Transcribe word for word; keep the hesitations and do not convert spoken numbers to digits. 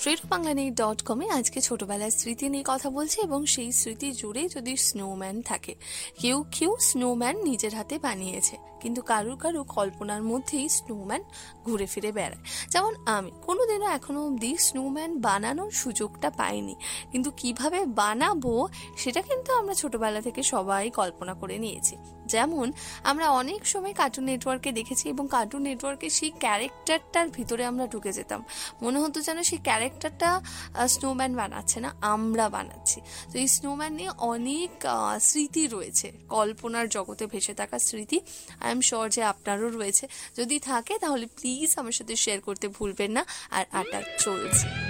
Radio Bangla dot কমে আজকে ছোটবেলার স্মৃতি নিয়ে কথা বলছি এবং সেই স্মৃতি জুড়ে যদি স্নোম্যান থাকে, কেউ কেউ স্নোম্যান নিজের হাতে বানিয়েছে, কিন্তু কারুর কারু কল্পনার মধ্যেই স্নোম্যান ঘুরে ফিরে বেড়ায়। যেমন আমি কোনোদিনও এখনো অবধি স্নোম্যান বানানোর সুযোগটা পাইনি, কিন্তু কিভাবে বানাবো সেটা কিন্তু আমরা ছোটবেলা থেকে সবাই কল্পনা করে নিয়েছি। যেমন আমরা অনেক সময় কার্টুন নেটওয়ার্কে দেখেছি এবং কার্টুন নেটওয়ার্কের সেই ক্যারেক্টারটার ভিতরে আমরা ঢুকে যেতাম, মনে হতো যেন সেই ক্যারেক্টারটা স্নোম্যান বানাচ্ছে না, আমরা বানাচ্ছি। তো এই স্নোম্যান নিয়ে অনেক স্মৃতি রয়েছে, কল্পনার জগতে ভেসে থাকা স্মৃতি। আই এম শিওর যে আপনারও রয়েছে, যদি থাকে তাহলে প্লিজ আমার সাথে শেয়ার করতে ভুলবেন না। আর আটা চলছে।